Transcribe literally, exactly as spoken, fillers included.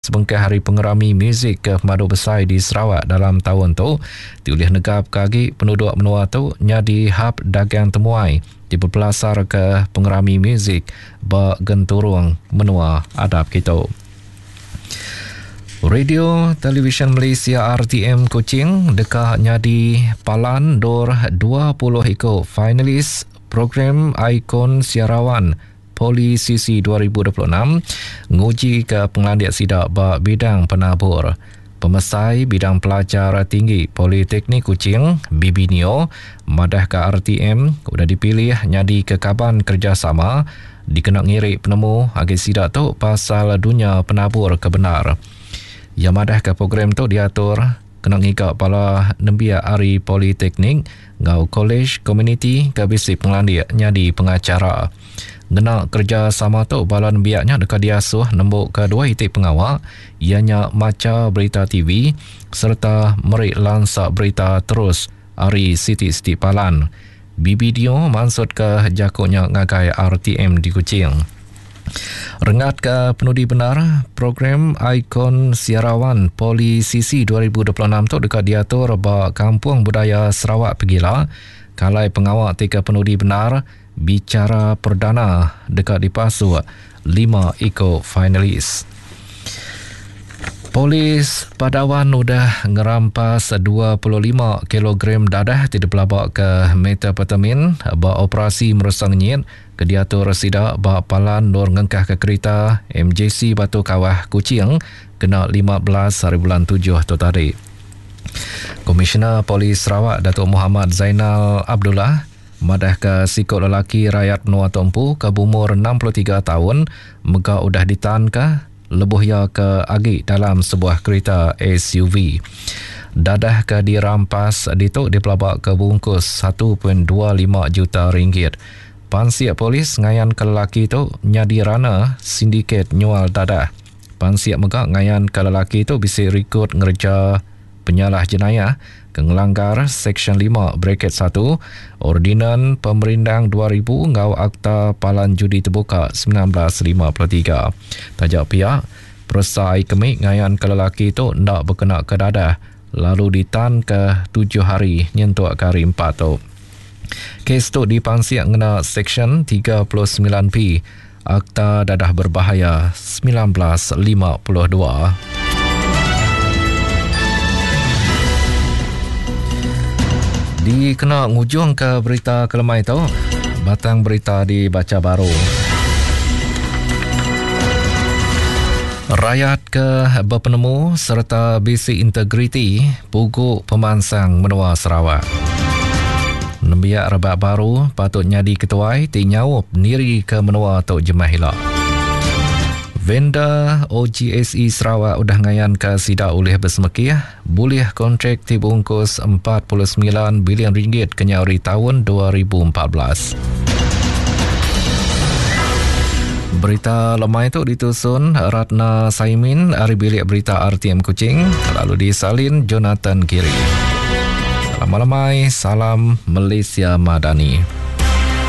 sebengkah Hari Pengerami Muzik ke Madu Besar di Sarawak dalam tahun tu diulih negap kagi penduduk menua tu nyadi hab dagang temuai di berpelasar ke pengerami muzik bergenturung menua adab kita. Radio Televisyen Malaysia R T M Kuching dekah nyadi palan dor dua puluh ikut finalis program ikon siarawan Poli C C dua ribu dua puluh enam nguji ke pengelandiak sidak bak bidang penabur. Pemesai bidang pelajar tinggi Politeknik Kuching B B N I O madah ke R T M sudah dipilih nyadi ke kaban kerjasama dikenak ngirik penemu agak sidak tu pasal dunia penabur kebenar. Yang madah ke program tu diatur kena ngikak pala nembia Ari Politeknik ngau College Community ke bisi pengelandiak nyadi pengacara. Ngena kerja sama tu balan biaknya dekat diasuh nembuk kedua itik pengawal ianya Maca Berita T V serta merik lansak berita terus Ari Siti Siti Palan. B B D O maksud ke jakutnya ngagai R T M di Kuching. Rengat ke penudi benar program ikon siarawan Poli C C dua ribu dua puluh enam tu dekat diatur bak Kampung Budaya Sarawak Pegila kalai pengawal tiga penudi benar bicara perdana dekat dipasu lima ikut finalis. Polis Padawan sudah ngerampas dua puluh lima kilogram dadah tidak pelabak ke metapetamin bak operasi merosang nyit ke diatur sidak bak palan nur ngengkah ke kereta M J C Batu Kawah Kuching kena lima belas hari bulan tujuh tu tadi. Komisioner Polis Sarawak Datuk Muhammad Zainal Abdullah madah ke sikut lelaki rakyat Menua Tumpu ke umur enam puluh tiga tahun mega udah ditan ke lebuh ya ke agi dalam sebuah kereta S U V. Dadah ke dirampas dituk dipelabak ke bungkus satu perpuluhan dua lima juta ringgit. Pansiak polis ngayan ke lelaki tu nyadi rana sindiket nyual dadah. Pansiak megak ngayan ke lelaki tu bisa rekod ngerja penyalah jenayah ke ngelanggar Seksyen lima Braket satu Ordinan Pemerindang dua ribu ngau Akta Palan Judi Terbuka seribu sembilan ratus lima puluh tiga. Tajak pihak peresai kemik ngayan ke lelaki itu ndak berkena ke dadah lalu ditan ke tujuh hari nyentuk ke hari empat tu. Kes tu dipansiak ngena Seksyen tiga puluh sembilan P Akta Dadah Berbahaya seribu sembilan ratus lima puluh dua. Dikena ngujung ke berita kelemai tu, batang berita dibaca baru. Rakyat ke berpenemu serta bisi integriti puguk pemansang menua Sarawak. Nembiak rebak baru patutnya diketuai tinyaup niri ke menua Tok Jemahila. Vendor O G S E Sarawak udah ngayan ke sidak ulih bersemekih boleh kontrak dibungkus empat puluh sembilan bilion ringgit ke nyauri tahun dua ribu empat belas. Berita lemah itu ditusun Ratna Saimin dari bilik berita R T M Kuching lalu disalin Jonathan Kiri. Salam malamai, salam Malaysia Madani.